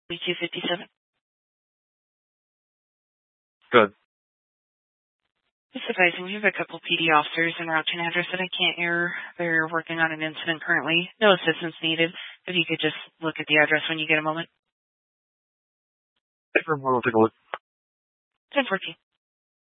257. Good. Just advising, we have a couple PD officers en route to an address that I can't hear. They're working on an incident currently. No assistance needed. If you could just look at the address when you get a moment. Sure, we'll take a look. 1014.